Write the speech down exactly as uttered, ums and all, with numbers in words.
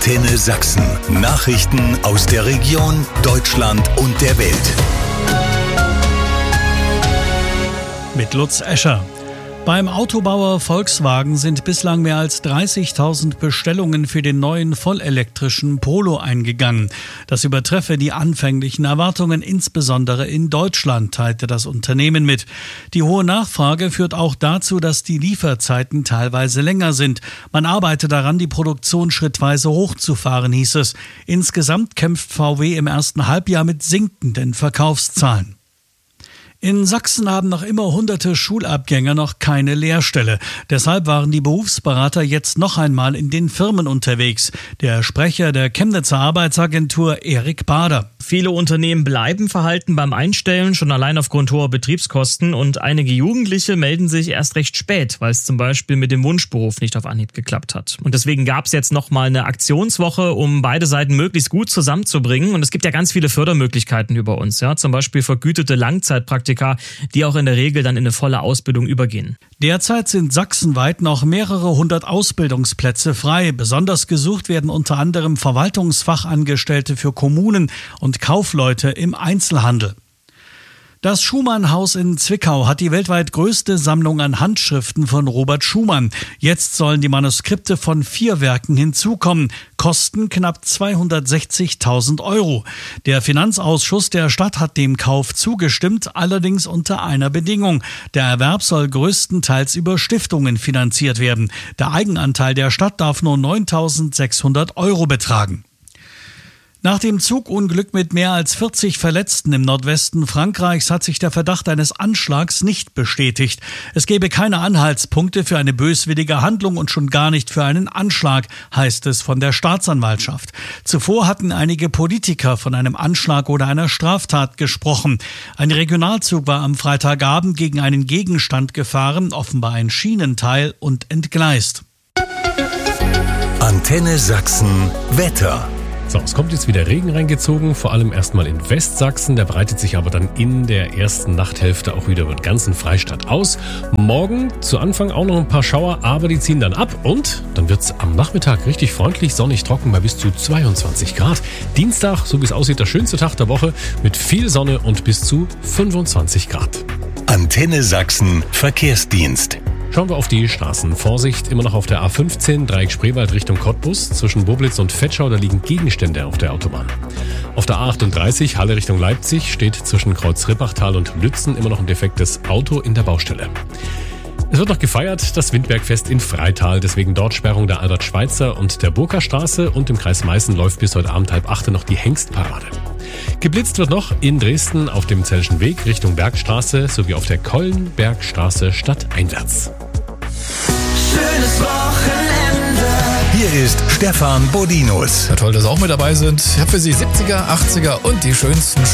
Antenne Sachsen. Nachrichten aus der Region, Deutschland und der Welt. Mit Lutz Escher. Beim Autobauer Volkswagen sind bislang mehr als dreißigtausend Bestellungen für den neuen vollelektrischen Polo eingegangen. Das übertreffe die anfänglichen Erwartungen, insbesondere in Deutschland, teilte das Unternehmen mit. Die hohe Nachfrage führt auch dazu, dass die Lieferzeiten teilweise länger sind. Man arbeite daran, die Produktion schrittweise hochzufahren, hieß es. Insgesamt kämpft V W im ersten Halbjahr mit sinkenden Verkaufszahlen. In Sachsen haben noch immer hunderte Schulabgänger noch keine Lehrstelle. Deshalb waren die Berufsberater jetzt noch einmal in den Firmen unterwegs. Der Sprecher der Chemnitzer Arbeitsagentur Erik Bader. Viele Unternehmen bleiben verhalten beim Einstellen, schon allein aufgrund hoher Betriebskosten. Und einige Jugendliche melden sich erst recht spät, weil es zum Beispiel mit dem Wunschberuf nicht auf Anhieb geklappt hat. Und deswegen gab es jetzt noch mal eine Aktionswoche, um beide Seiten möglichst gut zusammenzubringen. Und es gibt ja ganz viele Fördermöglichkeiten über uns, ja, zum Beispiel vergütete Langzeitpraktika, die auch in der Regel dann in eine volle Ausbildung übergehen. Derzeit sind sachsenweit noch mehrere hundert Ausbildungsplätze frei. Besonders gesucht werden unter anderem Verwaltungsfachangestellte für Kommunen und Kaufleute im Einzelhandel. Das Schumann-Haus in Zwickau hat die weltweit größte Sammlung an Handschriften von Robert Schumann. Jetzt sollen die Manuskripte von vier Werken hinzukommen, kosten knapp zweihundertsechzigtausend Euro. Der Finanzausschuss der Stadt hat dem Kauf zugestimmt, allerdings unter einer Bedingung. Der Erwerb soll größtenteils über Stiftungen finanziert werden. Der Eigenanteil der Stadt darf nur neuntausendsechshundert Euro betragen. Nach dem Zugunglück mit mehr als vierzig Verletzten im Nordwesten Frankreichs hat sich der Verdacht eines Anschlags nicht bestätigt. Es gebe keine Anhaltspunkte für eine böswillige Handlung und schon gar nicht für einen Anschlag, heißt es von der Staatsanwaltschaft. Zuvor hatten einige Politiker von einem Anschlag oder einer Straftat gesprochen. Ein Regionalzug war am Freitagabend gegen einen Gegenstand gefahren, offenbar ein Schienenteil, und entgleist. Antenne Sachsen Wetter. So, es kommt jetzt wieder Regen reingezogen, vor allem erstmal in Westsachsen. Der breitet sich aber dann in der ersten Nachthälfte auch wieder über den ganzen Freistaat aus. Morgen zu Anfang auch noch ein paar Schauer, aber die ziehen dann ab und dann wird es am Nachmittag richtig freundlich, sonnig, trocken bei bis zu zweiundzwanzig Grad. Dienstag, so wie es aussieht, der schönste Tag der Woche mit viel Sonne und bis zu fünfundzwanzig Grad. Antenne Sachsen Verkehrsdienst. Schauen wir auf die Straßen. Vorsicht, immer noch auf der A fünfzehn, Dreieck Spreewald Richtung Cottbus. Zwischen Boblitz und Vetschau, da liegen Gegenstände auf der Autobahn. Auf der A achtunddreißig, Halle Richtung Leipzig, steht zwischen Kreuz Rippachtal und Lützen immer noch ein defektes Auto in der Baustelle. Es wird noch gefeiert, das Windbergfest in Freital, deswegen dort Sperrung der Albert-Schweitzer und der Burka-Straße, und im Kreis Meißen läuft bis heute Abend halb acht noch die Hengstparade. Geblitzt wird noch in Dresden auf dem Zellschen Weg Richtung Bergstraße sowie auf der Kollenbergstraße stadteinwärts. Schönes Wochenende. Hier ist Stefan Bodinus. Ja, toll, dass Sie auch mit dabei sind. Ich habe für Sie siebziger, achtziger und die schönsten